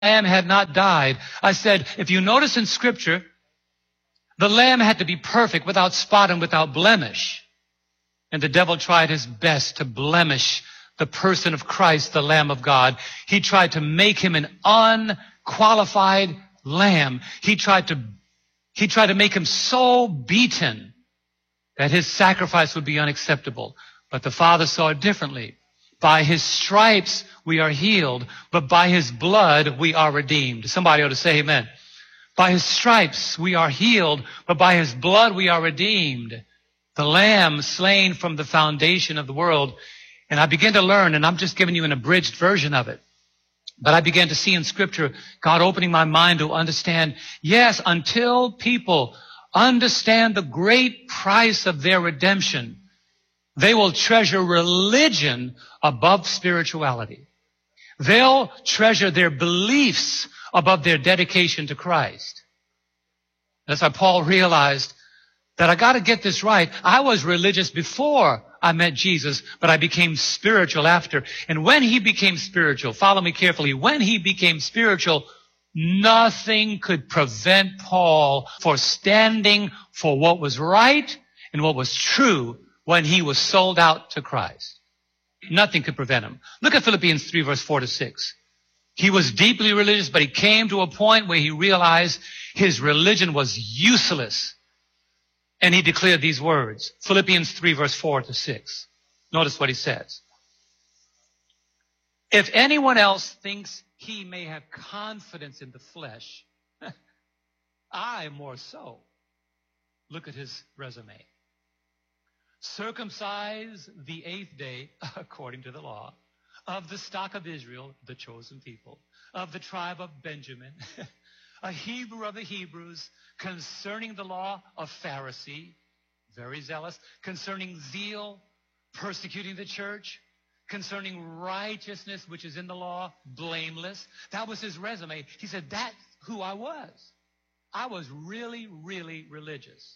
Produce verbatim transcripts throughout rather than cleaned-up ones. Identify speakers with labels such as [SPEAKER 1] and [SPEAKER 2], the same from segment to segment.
[SPEAKER 1] lamb had not died. I said, if you notice in Scripture, the lamb had to be perfect, without spot and without blemish. And the devil tried his best to blemish the person of Christ, the Lamb of God. He tried to make him an unqualified lamb. He tried to, he tried to make him so beaten that his sacrifice would be unacceptable. But the Father saw it differently. By his stripes we are healed, but by his blood we are redeemed. Somebody ought to say amen. By his stripes we are healed, but by his blood we are redeemed. The lamb slain from the foundation of the world. And I began to learn, and I'm just giving you an abridged version of it. But I began to see in Scripture God opening my mind to understand, yes, until people understand the great price of their redemption, they will treasure religion above spirituality. They'll treasure their beliefs above their dedication to Christ. That's why Paul realized that I got to get this right. I was religious before I met Jesus, but I became spiritual after. And when he became spiritual, follow me carefully, when he became spiritual, nothing could prevent Paul for standing for what was right and what was true when he was sold out to Christ. Nothing could prevent him. Look at Philippians three, verse four to six. He was deeply religious, but he came to a point where he realized his religion was useless. And he declared these words. Philippians three, verse four to six. Notice what he says. If anyone else thinks he may have confidence in the flesh, I more so. Look at his resume. Circumcised the eighth day, according to the law, of the stock of Israel, the chosen people, of the tribe of Benjamin, a Hebrew of the Hebrews, concerning the law, a Pharisee, very zealous, concerning zeal, persecuting the church, concerning righteousness, which is in the law, blameless. That was his resume. He said, that's who I was. I was really, really religious.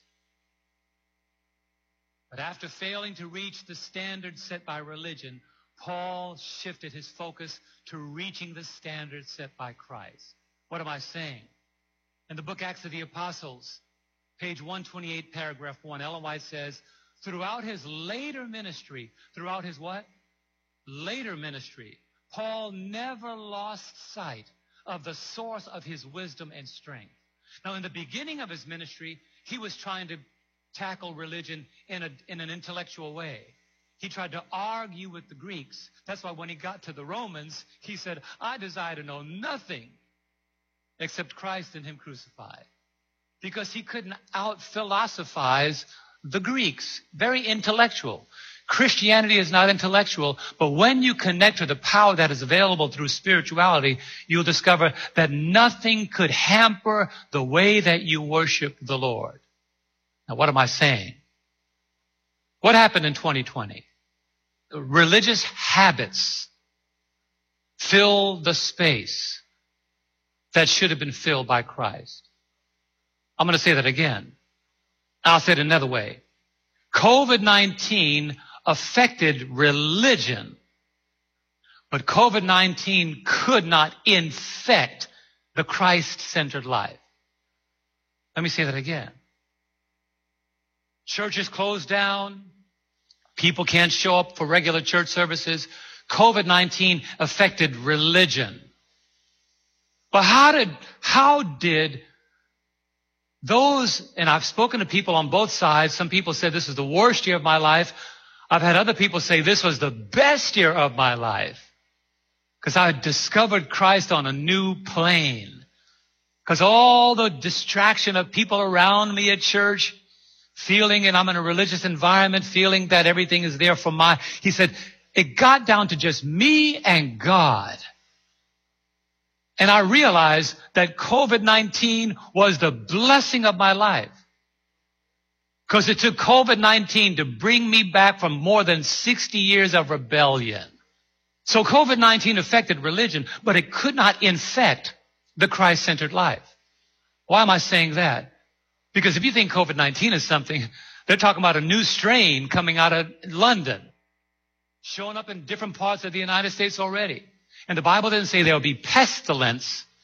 [SPEAKER 1] But after failing to reach the standard set by religion, Paul shifted his focus to reaching the standard set by Christ. What am I saying? In the book Acts of the Apostles, page one twenty-eight, paragraph one, Ellen White says, throughout his later ministry, throughout his what? Later ministry, Paul never lost sight of the source of his wisdom and strength. Now, in the beginning of his ministry, he was trying to tackle religion in, a, in an intellectual way. He tried to argue with the Greeks. That's why when he got to the Romans, he said, I desire to know nothing except Christ and him crucified. Because he couldn't out-philosophize the Greeks. Very intellectual. Christianity is not intellectual, but when you connect to the power that is available through spirituality, you'll discover that nothing could hamper the way that you worship the Lord. Now, what am I saying? What happened in twenty twenty? Religious habits fill the space that should have been filled by Christ. I'm going to say that again. I'll say it another way. COVID nineteen affected religion, but COVID nineteen could not infect the Christ-centered life. Let me say that again. Churches closed down. People can't show up for regular church services. COVID nineteen affected religion. But how did, how did those, and I've spoken to people on both sides. Some people said this was the worst year of my life. I've had other people say this was the best year of my life because I discovered Christ on a new plane. Because all the distraction of people around me at church, feeling, and I'm in a religious environment, feeling that everything is there for my, he said, it got down to just me and God. And I realized that COVID nineteen was the blessing of my life. Because it took COVID nineteen to bring me back from more than sixty years of rebellion. So COVID nineteen affected religion, but it could not infect the Christ-centered life. Why am I saying that? Because if you think COVID nineteen is something, they're talking about a new strain coming out of London, showing up in different parts of the United States already. And the Bible doesn't say there will be pestilence